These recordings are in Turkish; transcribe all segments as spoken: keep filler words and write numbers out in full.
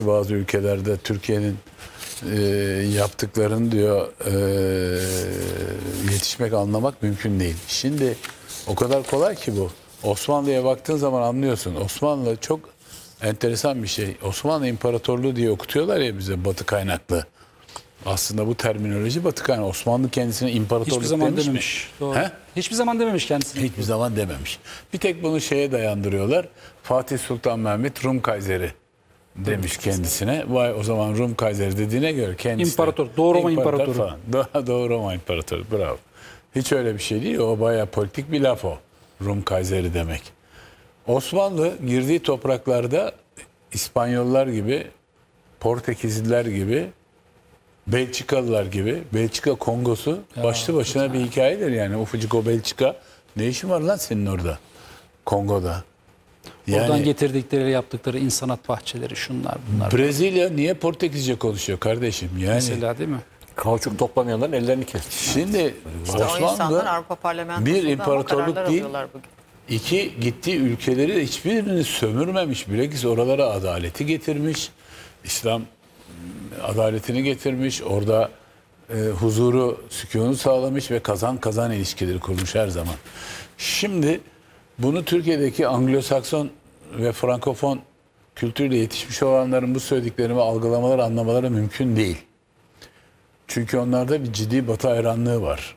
bazı ülkelerde Türkiye'nin e, yaptıklarını diyor e, yetişmek, anlamak mümkün değil. Şimdi o kadar kolay ki bu. Osmanlı'ya baktığın zaman anlıyorsun. Osmanlı çok enteresan bir şey. Osmanlı İmparatorluğu diye okutuyorlar ya bize, Batı kaynaklı. Aslında bu terminoloji Batı kaynaklı. Osmanlı kendisine imparatorluk Hiçbir zaman demiş dememiş. mi? Doğru. He? Hiçbir zaman dememiş kendisi. Hiçbir zaman dememiş. Bir tek bunu şeye dayandırıyorlar. Fatih Sultan Mehmet Rum Kayseri demiş kendisine. Vay, o zaman Rum Kayseri dediğine göre kendisi İmparator, Doğu Roma İmparatoru. falan. Doğu, Doğu Roma İmparatoru. Bravo. Hiç öyle bir şey değil. O bayağı politik bir laf o. Rum Kayseri demek. Osmanlı girdiği topraklarda İspanyollar gibi, Portekizliler gibi, Belçikalılar gibi, Belçika Kongosu başlı başına bir hikayedir yani. Ufacık o Belçika. Ne işin var lan senin orada? Kongo'da. Yani Oradan getirdikleri, yaptıkları insanat bahçeleri, şunlar bunlar. Brezilya niye Portekizce konuşuyor kardeşim? Yani Mesela değil mi? Kauçuk toplamayanların ellerini kesti. şimdi İşte o insanlar Osmanlı Avrupa Parlamentosunda bir ama imparatorluk kararlar değil, alıyorlar bugün. iki gittiği ülkeleri de hiçbirini sömürmemiş. Bilakis oralara adaleti getirmiş. İslam adaletini getirmiş. Orada e, huzuru, sükûnu sağlamış ve kazan kazan ilişkileri kurmuş her zaman. Şimdi bunu Türkiye'deki Anglo-Sakson ve Frankofon kültürle yetişmiş olanların bu söylediklerimi algılamaları, anlamaları mümkün değil. Çünkü onlarda bir ciddi Batı hayranlığı var.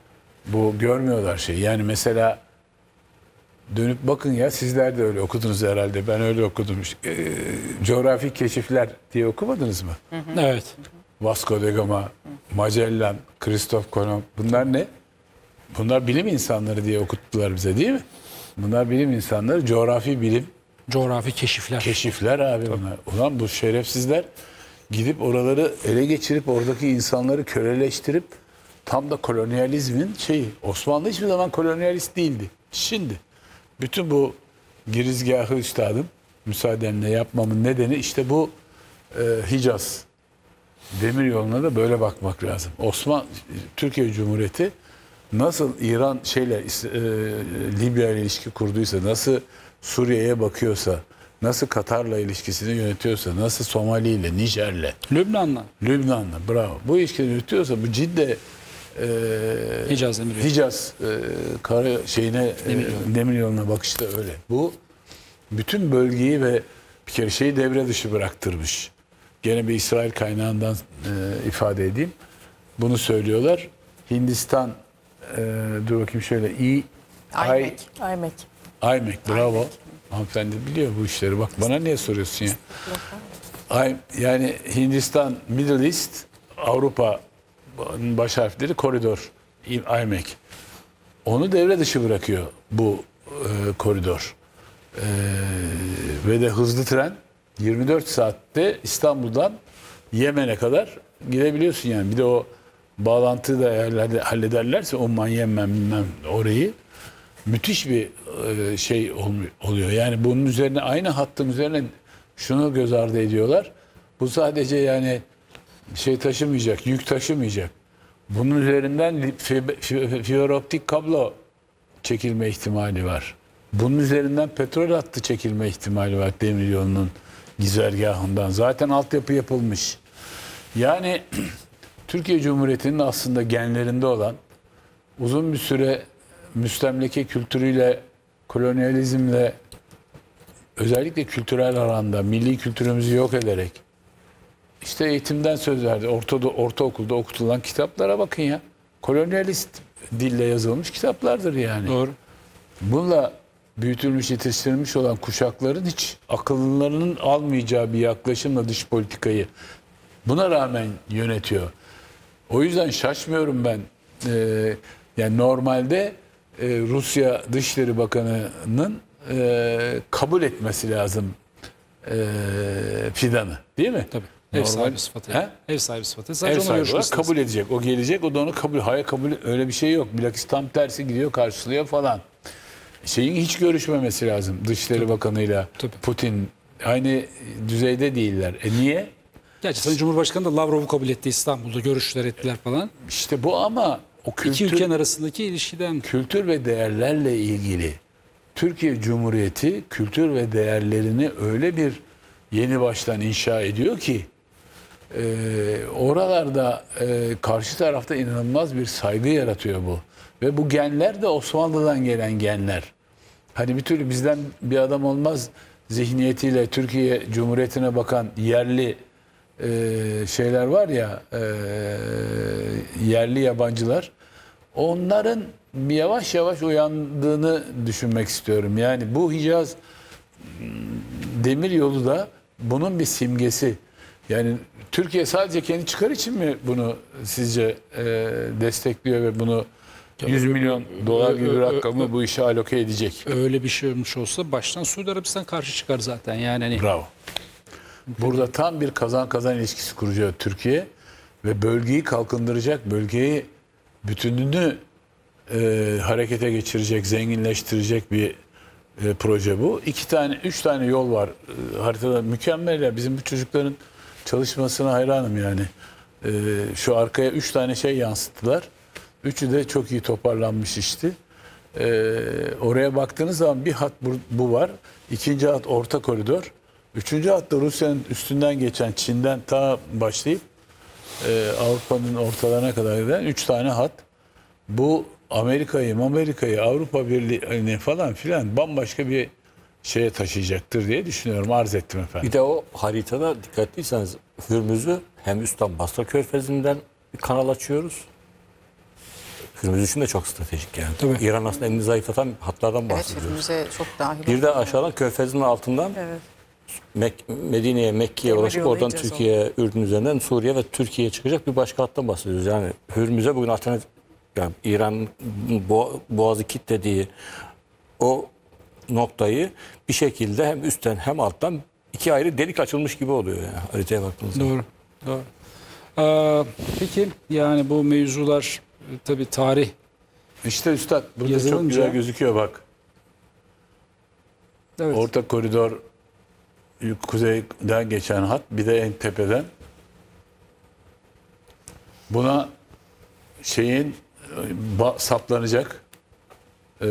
Bu görmüyorlar şey. Yani mesela dönüp bakın ya, sizler de öyle okudunuz herhalde. Ben öyle okudum. Ee, coğrafi keşifler diye okumadınız mı? Evet. Vasco da Gama, Magellan, Christoph Kolomb. Bunlar ne? Bunlar bilim insanları diye okuttular bize, değil mi? Bunlar bilim insanları, coğrafi bilim Coğrafi keşifler. keşifler abi bunlar. Ulan bu şerefsizler gidip oraları ele geçirip oradaki insanları köleleştirip tam da kolonyalizmin şeyi. Osmanlı hiçbir zaman kolonyalist değildi. Şimdi bütün bu girizgahı üstadım müsaadenle yapmamın nedeni işte bu e, Hicaz demiryoluna da böyle bakmak lazım. Osman Türkiye Cumhuriyeti nasıl İran şeyle e, Libya ile ilişki kurduysa, nasıl Suriye'ye bakıyorsa, nasıl Katar'la ilişkisini yönetiyorsa, nasıl Somali ile, Nijer'le, Lübnan'la. Lübnan'la, bravo. Bu ilişkiyi yönetiyorsa bu ciddi e, Hicaz Demiryolu. Hicaz e, kara şeyine e, demiryoluna bakışta öyle. Bu bütün bölgeyi ve bir kere şeyi devre dışı bıraktırmış. Gene bir İsrail kaynağından e, ifade edeyim. Bunu söylüyorlar. Hindistan e, dur bakayım şöyle İ Aymek. Aymek. Aymek, bravo. Hanımefendi biliyor bu işleri. Bak bana niye soruyorsun ya? Ay, yani Hindistan, Middle East, Avrupa baş harfleri koridor. Aymek. Onu devre dışı bırakıyor bu e, koridor. E, ve de hızlı tren yirmi dört saatte İstanbul'dan Yemen'e kadar gidebiliyorsun yani. Bir de o bağlantıyı da eğer hallederlerse Umman, Yemen bilmem orayı müthiş bir e, şey oluyor. Yani bunun üzerine, aynı hattın üzerine şunu göz ardı ediyorlar. Bu sadece yani şey taşımayacak, yük taşımayacak. Bunun üzerinden fiber optik kablo çekilme ihtimali var. Bunun üzerinden petrol hattı çekilme ihtimali var demiryolunun güzergahından. Zaten altyapı yapılmış. Yani Türkiye Cumhuriyeti'nin aslında genlerinde olan, uzun bir süre müstemleke kültürüyle, kolonyalizmle, özellikle kültürel alanda milli kültürümüzü yok ederek, işte eğitimden söz verdi. Orta, ortaokulda okutulan kitaplara bakın ya. Kolonyalist dille yazılmış kitaplardır yani. Doğru. Bununla büyütülmüş, yetiştirilmiş olan kuşakların hiç akıllarının almayacağı bir yaklaşımla dış politikayı buna rağmen yönetiyor. O yüzden şaşmıyorum ben. Ee, yani normalde e, Rusya Dışişleri Bakanı'nın e, kabul etmesi lazım e, Fidan'ı, değil mi? Tabii. Ev Normal- sahibi sıfatıyla. He? Ev sahibi sıfatıyla. Ev Sadece onunla sahibi olarak görüşmesi kabul edecek. O gelecek, o da onu kabul. Hayır, kabul öyle bir şey yok. Bilakis tam tersi gidiyor, karşılıyor falan. Şeyin hiç görüşmemesi lazım Dışişleri Bakanı'yla Tabii. Putin. Aynı düzeyde değiller. E niye? Gerçi Sayın Cumhurbaşkanı da Lavrov'u kabul etti, İstanbul'da görüşler ettiler falan. İşte bu, ama o İki kültür, ülkenin arasındaki ilişkiden. kültür ve değerlerle ilgili Türkiye Cumhuriyeti kültür ve değerlerini öyle bir yeni baştan inşa ediyor ki e, oralarda e, karşı tarafta inanılmaz bir saygı yaratıyor bu. Ve bu genler de Osmanlı'dan gelen genler. Hani bir türlü bizden bir adam olmaz zihniyetiyle Türkiye Cumhuriyeti'ne bakan yerli e, şeyler var ya, e, yerli yabancılar. Onların bir yavaş yavaş uyandığını düşünmek istiyorum. Yani bu Hicaz demir yolu da bunun bir simgesi. Yani Türkiye sadece kendi çıkar için mi bunu sizce e, destekliyor ve bunu yüz milyon dolar gibi bir rakamı bu işe aloke edecek? Öyle bir şey olmuş olsa baştan Suudi Arabistan karşı çıkar zaten. Yani hani Bravo. Burada tam bir kazan kazan ilişkisi kuracak Türkiye ve bölgeyi kalkındıracak, bölgeyi bütününü e, harekete geçirecek, zenginleştirecek bir e, proje bu. İki tane, üç tane yol var e, haritada. Mükemmel ya. Bizim bu çocukların çalışmasına hayranım yani. E, şu arkaya üç tane şey yansıttılar. Üçü de çok iyi toparlanmış işti. E, oraya baktığınız zaman bir hat bu, bu var. İkinci hat orta koridor. Üçüncü hat da Rusya'nın üstünden geçen Çin'den ta başlayıp e, Avrupa'nın ortalarına kadar giden üç tane hat. Bu Amerika'yı, Amerika'yı, Avrupa Birliği'ni falan filan bambaşka bir şeye taşıyacaktır diye düşünüyorum. Arz ettim efendim. Bir de o haritada dikkatliyseniz Hürmüz'ü hem üstten Basra Körfezi'nden bir kanal açıyoruz. Hürmüz için de çok stratejik yani. Tabii. İran aslında elini zayıflatan hatlardan Evet, bahsediyoruz. Hürmüz'e çok dahil. Bir de aşağıdan Körfez'in altından Evet. Mek- Medine'ye, Mekke'ye Demir ulaşıp yolu oradan gideceğiz Türkiye'ye, Ürdün üzerinden Suriye ve Türkiye'ye çıkacak bir başka hattan bahsediyoruz. Yani Hürmüz'e bugün alternatif, yani İran bo- boğazı kilitlediği o noktayı bir şekilde hem üstten hem alttan iki ayrı delik açılmış gibi oluyor yani haritaya baktığınız zaman. doğru. Doğru. Ee, peki yani bu mevzular e, tabii tarih İşte üstad burada çok Yazılınca- güzel gözüküyor bak. evet. Orta koridor kuzeyden geçen hat, bir de en tepeden. Buna şeyin e, ba- saplanacak e,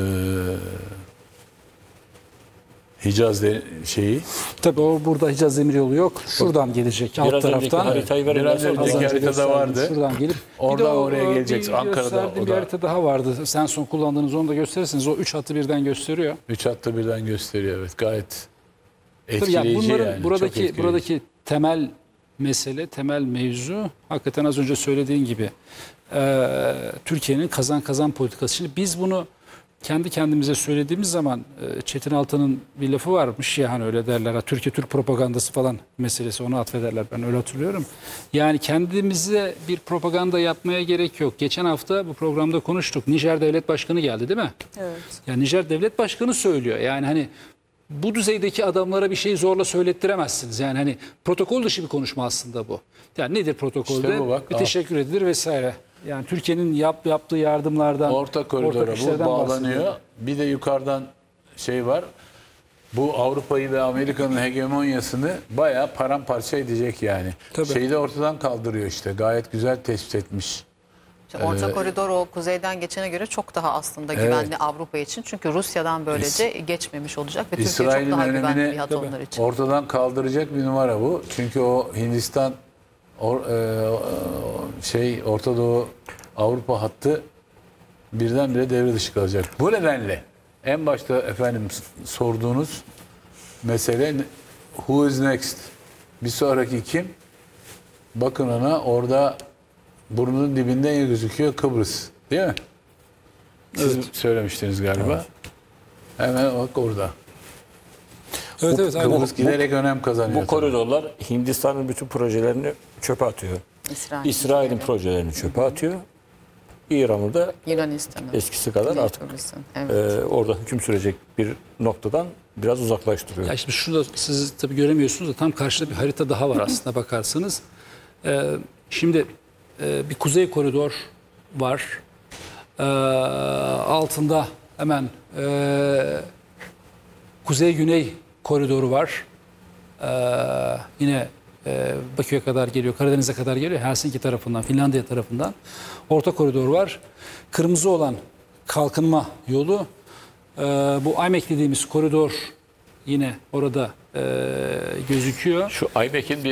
Hicaz de, şeyi. Tabii o burada Hicaz Demiryolu yok. Şuradan gelecek alt Biraz önceki taraftan. harita- Biraz verirlerse önceki Az önce haritada gösterdim, vardı. Şuradan gelip. Oradan bir de o, oraya e, geleceksin. bir Ankara'da gösterdiğim o bir da. harita daha vardı. Sen son kullandığınız onu da gösterirsiniz. O üç hattı birden gösteriyor. Üç hattı birden gösteriyor, evet. Gayet Tabii etkileyici yani bunların yani. çok buradaki etkileyici. buradaki temel mesele, temel mevzu hakikaten az önce söylediğin gibi e, Türkiye'nin kazan kazan politikası. Şimdi biz bunu kendi kendimize söylediğimiz zaman e, Çetin Altan'ın bir lafı varmış ya hani öyle derler. Ha, Türkiye Türk propagandası falan meselesi onu atfederler. Ben öyle hatırlıyorum. Yani kendimize bir propaganda yapmaya gerek yok. Geçen hafta bu programda konuştuk. Nijer Devlet Başkanı geldi değil mi? Evet. Yani Nijer Devlet Başkanı söylüyor. Yani hani bu düzeydeki adamlara bir şey zorla söylettiremezsiniz. Yani hani protokol dışı bir konuşma aslında bu. Yani nedir protokolde? İşte bu bak, bir al. teşekkür edilir vesaire. Yani Türkiye'nin yap, yaptığı yardımlardan, Orta koridora ortak bu işlerden bağlanıyor. bahsediyor. Bir de yukarıdan şey var. Bu Avrupa'yı ve Amerika'nın hegemonyasını bayağı paramparça edecek yani. Tabii. Şeyi de ortadan kaldırıyor işte. Gayet güzel tespit etmiş. İşte Orta koridor o kuzeyden geçene göre çok daha aslında güvenli Avrupa için. Çünkü Rusya'dan böylece geçmemiş olacak ve Türkiye çok İsrail'in daha güvenli bir önemini hat onlar için. ortadan kaldıracak bir numara bu. Çünkü o Hindistan or, e, şey Orta Doğu Avrupa hattı birdenbire devre dışı kalacak. Bu nedenle en başta efendim sorduğunuz mesele who is next? Bir sonraki kim? Bakın ona orada burnunun dibinden ya gözüküyor Kıbrıs. Değil mi? Siz Evet. söylemiştiniz galiba. Hemen bak orada. Evet evet aynen. Kıbrıs giderek önem kazanıyor. Bu koridorlar Hindistan'ın bütün projelerini çöpe atıyor. İsrail, İsrail'in projelerini çöpe atıyor. İran'ı da Yunanistan'ın. eskisi kadar Güney artık Kıbrıs'ın. Evet. e, orada hüküm sürecek bir noktadan biraz uzaklaştırıyor. Ya şimdi şurada siz tabii göremiyorsunuz da tam karşıda bir harita daha var aslında bakarsanız. Ee, şimdi e, bir kuzey koridor var. Ee, altında hemen e, kuzey-güney koridoru var. Ee, yine e, Bakü'ye kadar geliyor, Karadeniz'e kadar geliyor. Helsinki tarafından, Finlandiya tarafından. Orta koridor var. Kırmızı olan kalkınma yolu. Ee, bu I M E C dediğimiz koridor yine orada e, gözüküyor. Şu Aybeck'in bir